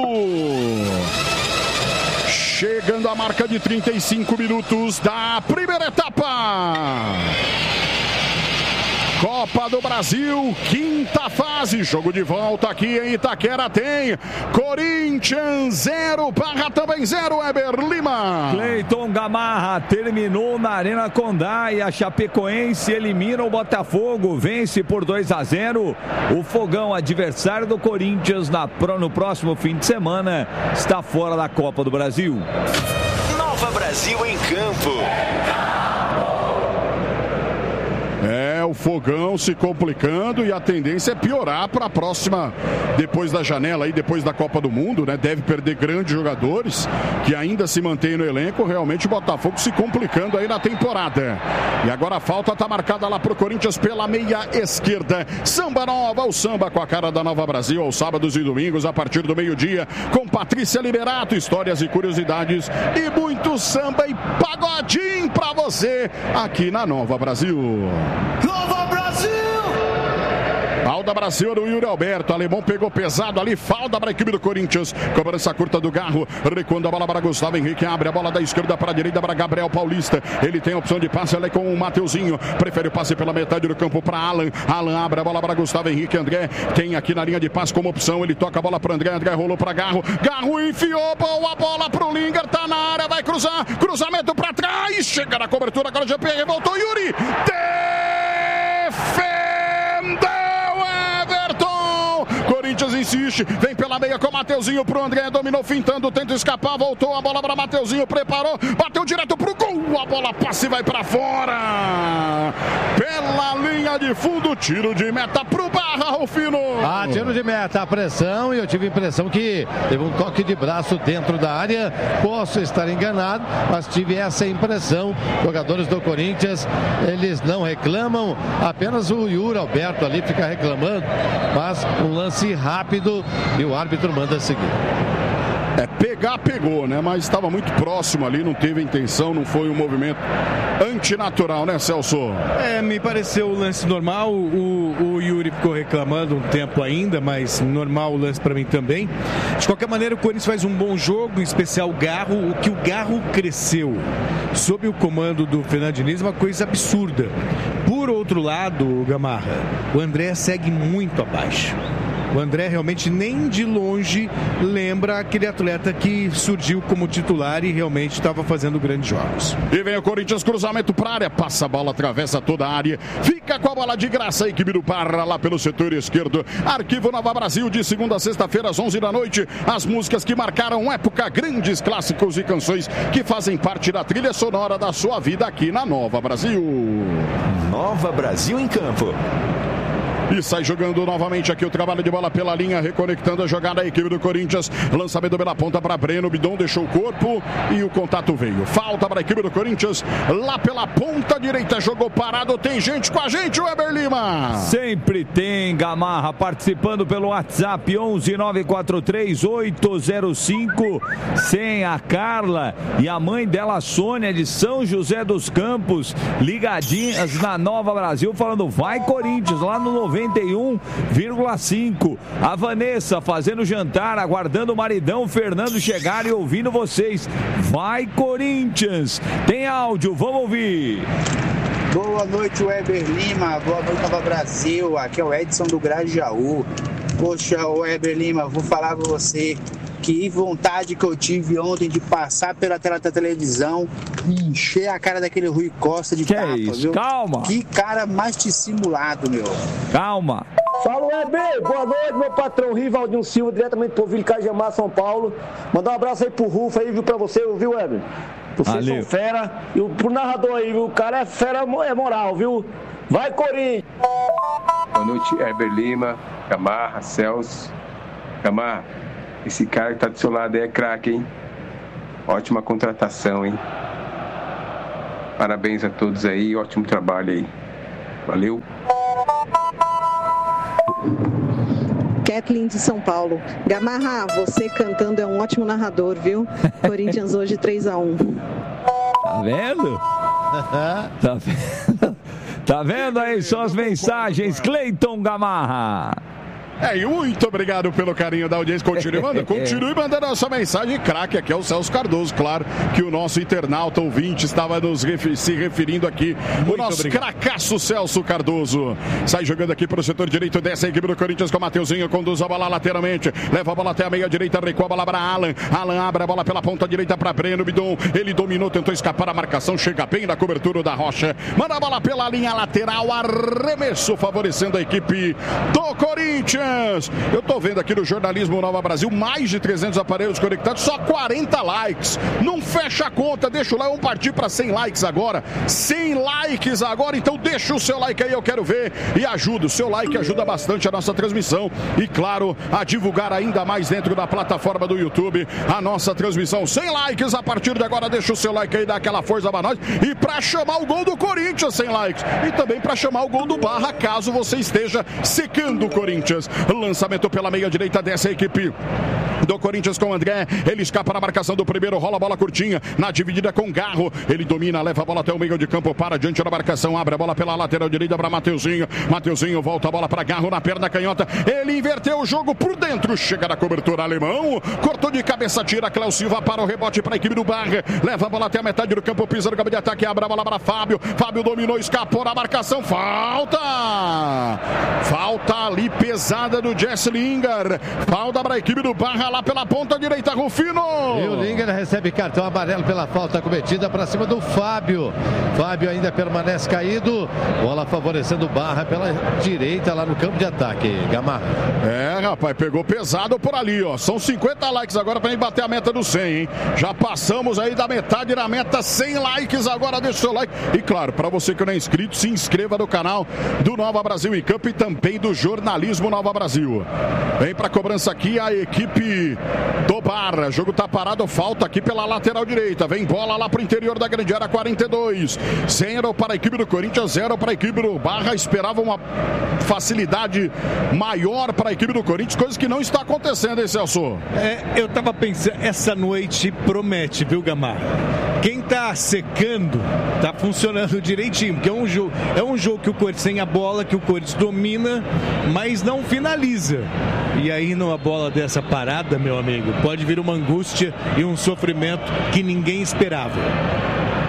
Chegando a marca de trinta e cinco minutos da primeira etapa. Copa do Brasil, quinta fase, jogo de volta aqui em Itaquera, tem Corinthians zero, Barra também zero, Weber Lima. Cleiton Gamarra terminou na Arena Condá e a Chapecoense elimina o Botafogo, vence por dois a zero. O Fogão, adversário do Corinthians na, no próximo fim de semana, está fora da Copa do Brasil. Nova Brasil em campo. É, o Fogão se complicando e a tendência é piorar para a próxima, depois da janela aí, depois da Copa do Mundo, né? Deve perder grandes jogadores que ainda se mantêm no elenco. Realmente o Botafogo se complicando aí na temporada. E agora a falta está marcada lá pro Corinthians pela meia esquerda. Samba Nova, o samba com a cara da Nova Brasil, aos sábados e domingos a partir do meio-dia, com Patrícia Liberato, histórias e curiosidades e muito samba e pagodinho para você aqui na Nova Brasil. Nova Brasil! Falda Brasil do Yuri Alberto, alemão pegou pesado ali, falda para a equipe do Corinthians, cobrança curta do Garro, recuando a bola para Gustavo Henrique, abre a bola da esquerda para a direita para Gabriel Paulista, ele tem a opção de passe ali com o Mateuzinho, prefere o passe pela metade do campo para Alan, Alan abre a bola para Gustavo Henrique, André tem aqui na linha de passe como opção, ele toca a bola para André, André rolou para Garro, Garro enfiou, boa bola para o Lingard, tá na área, vai cruzar, cruzamento para trás, chega na cobertura, agora já pega, voltou Yuri, defendeu! Corinthians insiste, vem pela meia com o Mateuzinho pro André, dominou fintando, tenta escapar, voltou a bola para Mateuzinho, preparou, bateu direto pro gol, a bola passa e vai para fora, pela linha de fundo, tiro de meta pro Barra, Rufino. Ah, tiro de meta, a pressão, e eu tive a impressão que teve um toque de braço dentro da área, posso estar enganado, mas tive essa impressão. Jogadores do Corinthians, eles não reclamam, apenas o Yuri Alberto ali fica reclamando, mas um lance rápido e o árbitro manda seguir. É, pegar, pegou, né? Mas estava muito próximo ali, não teve intenção, não foi um movimento antinatural, né, Celso? É, me pareceu o lance normal, o, o Yuri ficou reclamando um tempo ainda, mas normal o lance para mim também. De qualquer maneira, o Corinthians faz um bom jogo, em especial o Garro, o que o Garro cresceu sob o comando do Fernando Diniz, uma coisa absurda. Por outro lado, Gamarra, o André segue muito abaixo. O André realmente nem de longe lembra aquele atleta que surgiu como titular e realmente estava fazendo grandes jogos. E vem o Corinthians, cruzamento para a área, passa a bola, atravessa toda a área, fica com a bola de graça a equipe do Parra lá pelo setor esquerdo. Arquivo Nova Brasil, de segunda a sexta-feira às onze da noite, as músicas que marcaram época, grandes clássicos e canções que fazem parte da trilha sonora da sua vida aqui na Nova Brasil. Nova Brasil em campo. E sai jogando novamente aqui o trabalho de bola pela linha, reconectando a jogada a equipe do Corinthians. Lançamento pela ponta para Breno, Bidon deixou o corpo e o contato veio. Falta para a equipe do Corinthians, lá pela ponta direita, jogou parado. Tem gente com a gente, Weber Lima. Sempre tem, Gamarra, participando pelo WhatsApp onze nove quatro três oito zero cinco cem. A Carla e a mãe dela, a Sônia, de São José dos Campos, ligadinhas na Nova Brasil, falando vai Corinthians, lá no noventa e um vírgula cinco. A Vanessa fazendo jantar, aguardando o maridão Fernando chegar e ouvindo vocês. Vai Corinthians. Tem áudio, vamos ouvir. Boa noite, Weber Lima. Boa noite, Nova Brasil. Aqui é o Edson do Grajaú. Poxa, Weber Lima, vou falar com você. Que vontade que eu tive ontem de passar pela tela da televisão e encher a cara daquele Rui Costa de que tapa, é isso? Viu? Calma. Que cara mais dissimulado, meu. Calma. Fala, Weber. Boa noite, meu patrão Rivaldinho Silva, diretamente pro Vila Cajamar, São Paulo. Mandar um abraço aí pro Rufo aí, viu, pra você, viu, Weber? Vocês Valeu. são fera. E o, pro narrador aí, viu? O cara é fera, é moral, viu? Vai, Corinthians. Boa noite, Weber Lima, Gamarra, Celso. Gamarra, esse cara que tá do seu lado aí é craque, hein? Ótima contratação, hein? Parabéns a todos aí, ótimo trabalho aí. Valeu. Kathleen de São Paulo. Gamarra, você cantando é um ótimo narrador, viu? Corinthians hoje três a um. Tá vendo? Tá vendo? Tá vendo aí só as mensagens, Cleiton Gamarra. É, e muito obrigado pelo carinho da audiência. Continue mandando, continue mandando a sua mensagem. Craque aqui é o Celso Cardoso. Claro que o nosso internauta ouvinte estava nos refer- se referindo aqui. Muito o nosso cracaço Celso Cardoso. Sai jogando aqui para o setor direito. Desce a equipe do Corinthians com o Mateuzinho. Conduz a bola lateralmente. Leva a bola até a meia direita. Recua a bola para Alan. Alan abre a bola pela ponta direita para Breno Bidon. Ele dominou, tentou escapar a marcação. Chega bem na cobertura da Rocha. Manda a bola pela linha lateral. Arremesso favorecendo a equipe do Corinthians. Eu tô vendo aqui no Jornalismo Nova Brasil mais de trezentos aparelhos conectados, só quarenta likes. Não fecha a conta, deixa o like, vamos partir para cem likes agora. cem likes agora, então deixa o seu like aí, eu quero ver e ajuda. O seu like ajuda bastante a nossa transmissão e, claro, a divulgar ainda mais dentro da plataforma do YouTube a nossa transmissão. cem likes a partir de agora, deixa o seu like aí, dá aquela força pra nós. E para chamar o gol do Corinthians, cem likes. E também para chamar o gol do Barra, caso você esteja secando o Corinthians. Lançamento pela meia direita dessa equipe do Corinthians com o André. Ele escapa na marcação do primeiro, rola a bola curtinha na dividida com Garro. Ele domina, leva a bola até o meio de campo, para diante da marcação, abre a bola pela lateral direita para Mateuzinho. Mateuzinho volta a bola para Garro na perna canhota. Ele inverteu o jogo por dentro, chega na cobertura alemão, cortou de cabeça, tira Cléo Silva para o rebote para a equipe do Barra. Leva a bola até a metade do campo, pisa no campo de ataque, abre a bola para Fábio. Fábio dominou, escapou na marcação. Falta! Falta ali pesada do Jesse Lingard. Falta para a equipe do Barra lá pela ponta direita, Rufino. E o Lingard recebe cartão amarelo pela falta cometida para cima do Fábio. Fábio ainda permanece caído. Bola favorecendo o Barra pela direita lá no campo de ataque. Gamarra. É, rapaz, pegou pesado por ali, ó. São cinquenta likes agora para gente bater a meta do cem, hein? Já passamos aí da metade da meta, cem likes agora, deixa o seu like. E claro, para você que não é inscrito, se inscreva no canal do Nova Brasil em Campo e também do Jornalismo Nova Brasil. Vem para cobrança aqui a equipe do Barra. O jogo tá parado, falta aqui pela lateral direita. Vem bola lá pro interior da grande área, quarenta e dois. Zero para a equipe do Corinthians, zero para a equipe do Barra. Esperava uma facilidade maior para a equipe do Corinthians, coisa que não está acontecendo, hein, Celso? É, eu tava pensando, essa noite promete, viu, Gamarra? Quem tá secando, tá funcionando direitinho, porque é um jogo, é um jogo que o Corinthians tem a bola, que o Corinthians domina, mas não finaliza. E aí numa bola dessa parada, meu amigo, pode vir uma angústia e um sofrimento que ninguém esperava.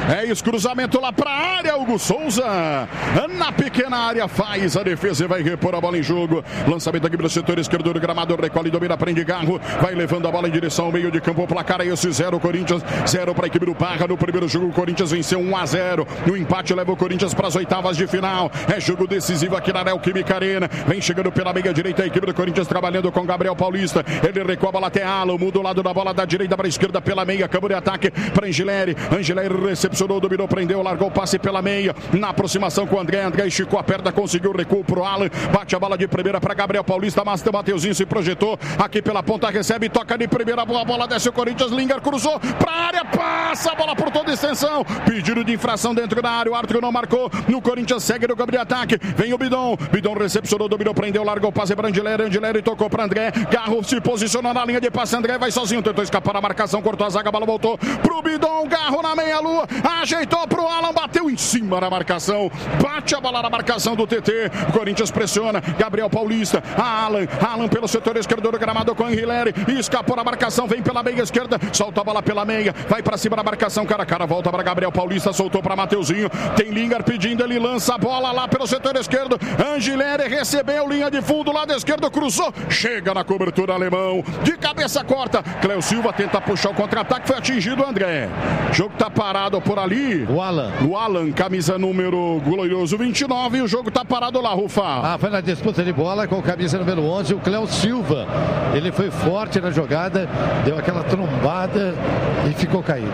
É isso, cruzamento lá pra área, Hugo Souza. Na pequena área faz a defesa e vai repor a bola em jogo. Lançamento aqui pelo setor esquerdo do gramado, recolhe, domina, prende Garro. Vai levando a bola em direção ao meio de campo. O placar é esse, zero Corinthians, zero para a equipe do Barra. No primeiro jogo o Corinthians venceu um a zero. No empate leva o Corinthians para as oitavas de final. É jogo decisivo aqui na Neoquímica Arena. Vem chegando pela meia direita a equipe do Corinthians trabalhando com Gabriel Paulista. Ele recua a bola até Alan, muda o lado da bola da direita para a esquerda pela meia. Campo de ataque para Angileri. Angileri recepcionou, dominou, prendeu, largou o passe pela meia. Na aproximação com o André. André esticou a perna, conseguiu o recuo pro Alan. Bate a bola de primeira para Gabriel Paulista. Master Mateuzinho se projetou aqui pela ponta, recebe, toca de primeira, boa bola, desce o Corinthians. Linger cruzou para a área, passa a bola por toda a extensão. Pedido de infração dentro da área. O árbitro não marcou. No Corinthians segue no campo de ataque. Vem o Bidon. Bidon recepcionou, dominou, prendeu, largou o passe para Angileri. Angileri tocou para André. Garro se posicionou na linha de passe. André vai sozinho, tentou escapar da marcação, cortou a zaga, a bola voltou pro Bidon. Garro na meia-lua, ajeitou pro Alan, bateu em cima da marcação. Bate a bola na marcação do T T. O Corinthians pressiona. Gabriel Paulista. A Alan. Alan pelo setor esquerdo do gramado com Angileri. Escapou da marcação, vem pela meia esquerda. Solta a bola pela meia. Vai pra cima da marcação, cara a cara. Volta para Gabriel Paulista. Soltou para Mateuzinho. Tem Linger pedindo. Ele lança a bola lá pelo setor esquerdo. Angileri recebeu. Linha de fundo. Lado esquerdo. Cruzou. Chega na cobertura alemão. De cabeça corta. Cléo Silva tenta puxar o contra-ataque. Foi atingido o André. O jogo tá parado por ali. O Alan. O Alan, camisa número glorioso vinte e nove. E o jogo tá parado lá, Rufa. Ah, foi na disputa de bola com camisa número onze. O Cléo Silva. Ele foi forte na jogada. Deu aquela trombada e ficou caído.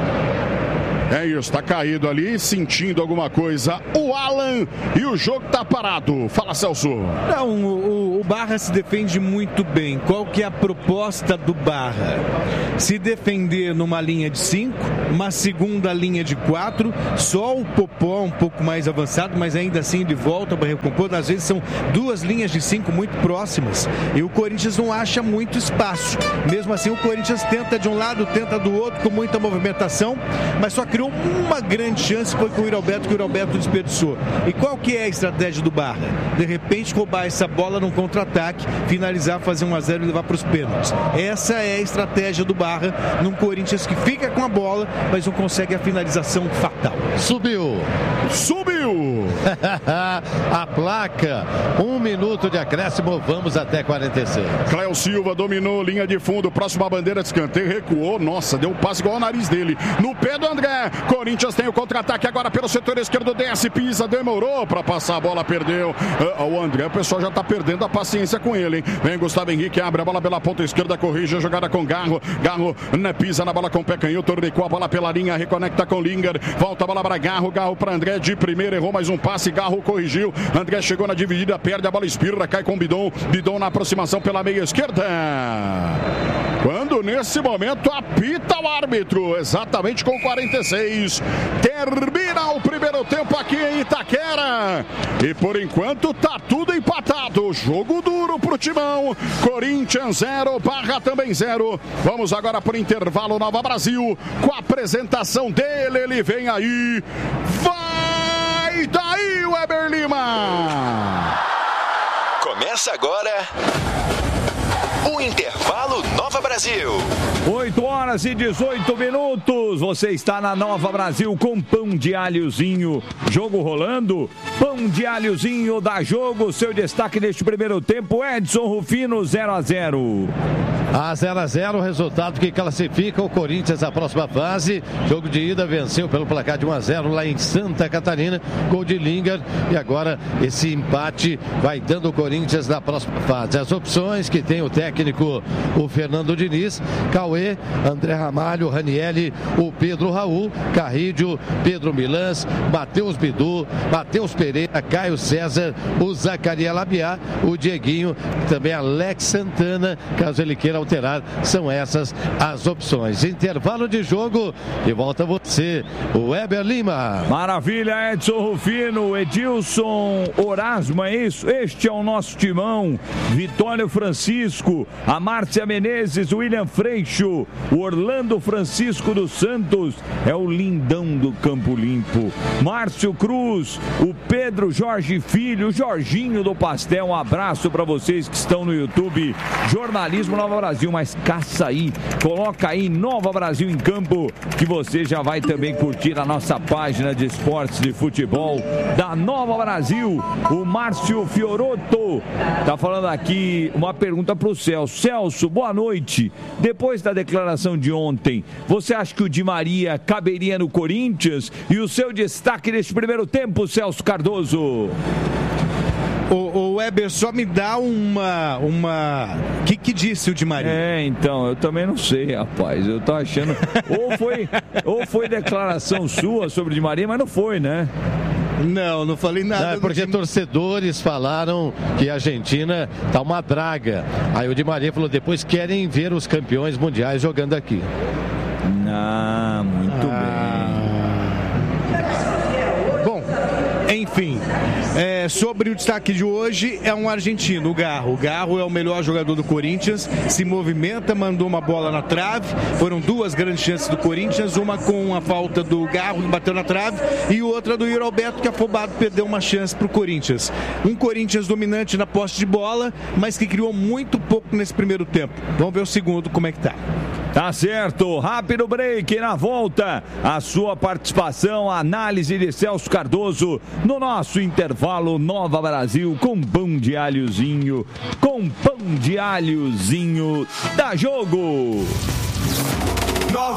É isso, tá caído ali, sentindo alguma coisa. O Alan e o jogo tá parado. Fala, Celso. Não, o, o Barra se defende muito bem. Qual que é a proposta do Barra? Se defender numa linha de cinco, uma segunda linha de quatro, só o Popó um pouco mais avançado, mas ainda assim ele volta para recompor. Às vezes são duas linhas de cinco muito próximas e o Corinthians não acha muito espaço. Mesmo assim o Corinthians tenta de um lado, tenta do outro com muita movimentação, mas só criou uma grande chance, foi com o Iralberto, que o Iralberto desperdiçou. E qual que é a estratégia do Barra? De repente roubar essa bola num contra-ataque, finalizar, fazer um a zero e levar para os pênaltis. Essa é a estratégia do Barra num Corinthians que fica com a bola, mas não consegue a finalização fatal. Subiu! Subiu! A placa, um minuto de acréscimo, vamos até quarenta e seis. Cléo Silva dominou, linha de fundo, próxima bandeira de escanteio, recuou, nossa, deu um passe igual ao nariz dele. No pé do André, Corinthians tem o contra-ataque agora pelo setor esquerdo, desce, pisa, demorou para passar a bola, perdeu. Uh, o André, o pessoal já tá perdendo a paciência com ele, hein? Vem Gustavo Henrique, abre a bola pela ponta esquerda, corrige a jogada com Garro. Garro né, pisa na bola com o pé canhoto, recua a bola pela linha, reconecta com Linger, volta a bola para Garro, Garro para André de primeira, errou mais um passe, Garro corrigiu. André chegou na dividida, perde a bola, espirra, cai com o Bidon. Bidon na aproximação pela meia esquerda. Quando nesse momento apita o árbitro, exatamente com quarenta e seis. Termina o primeiro tempo aqui em Itaquera. E por enquanto tá tudo empatado. Jogo duro pro Timão. Corinthians zero, Barra também zero. Vamos agora pro intervalo Nova Brasil. Com a apresentação dele, ele vem aí. Vai daí, Weber Lima! Começa agora o Intervalo Nova Brasil. oito horas e dezoito minutos. Você está na Nova Brasil com pão de alhozinho. Jogo rolando. Pão de alhozinho dá jogo. Seu destaque neste primeiro tempo, Edson Rufino, zero a zero. A zero a zero, resultado que classifica o Corinthians à próxima fase. Jogo de ida venceu pelo placar de um a zero lá em Santa Catarina. Gol de Linger. E agora esse empate vai dando o Corinthians na próxima fase. As opções que tem o técnico, o Fernando Diniz, Cauê, André Ramalho, Ranielli, o Pedro Raul, Carrídio, Pedro Milans, Matheus Bidu, Matheus Pereira, Caio César, o Zacaria Labiá, o Dieguinho, também Alex Santana, caso ele queira alterar, são essas as opções. Intervalo de jogo e volta você, o Weber Lima. Maravilha, Edson Rufino, Edilson Orasma, é isso? Este é o nosso timão. Vitório Francisco, a Márcia Menezes Passes, William Freixo, o Orlando Francisco dos Santos, é o lindão do Campo Limpo. Márcio Cruz, o Pedro Jorge Filho, o Jorginho do Pastel, um abraço para vocês que estão no YouTube. Jornalismo Nova Brasil, mas caça aí, coloca aí Nova Brasil em Campo, que você já vai também curtir a nossa página de esportes de futebol da Nova Brasil. O Márcio Fiorotto tá falando aqui uma pergunta pro Celso. Celso, boa noite. Depois da declaração de ontem, você acha que o Di Maria caberia no Corinthians? E o seu destaque neste primeiro tempo, Celso Cardoso? O, o Weber, só me dá uma... uma... O que, que disse o Di Maria? É, então, eu também não sei, rapaz. Eu tô achando... ou, foi, ou foi declaração sua sobre o Di Maria, mas não foi, né? Não, não falei nada. Não, é porque do... torcedores falaram que a Argentina tá uma draga. Aí o Di Maria falou, depois querem ver os campeões mundiais jogando aqui. Ah, muito ah. bem. Bom, enfim, é, sobre o destaque de hoje, é um argentino, o Garro. O Garro é o melhor jogador do Corinthians, se movimenta, mandou uma bola na trave. Foram duas grandes chances do Corinthians, uma com a falta do Garro que bateu na trave e outra do Yuri Alberto, que afobado perdeu uma chance para o Corinthians. Um Corinthians dominante na posse de bola, mas que criou muito pouco nesse primeiro tempo. Vamos ver o segundo como é que tá. Tá certo, rápido break, na volta, a sua participação, a análise de Celso Cardoso no nosso intervalo Nova Brasil com pão de alhozinho, com pão de alhozinho da Jogo.